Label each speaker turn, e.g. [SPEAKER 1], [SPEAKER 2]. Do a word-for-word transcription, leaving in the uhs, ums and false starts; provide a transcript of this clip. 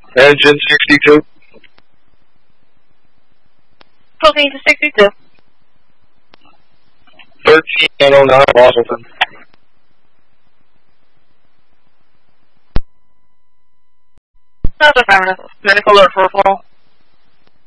[SPEAKER 1] Engine sixty-two.
[SPEAKER 2] Proceeding to sixty-two.
[SPEAKER 1] thirteen oh nine Washington.
[SPEAKER 2] That's affirmative. Medical alert for a fall.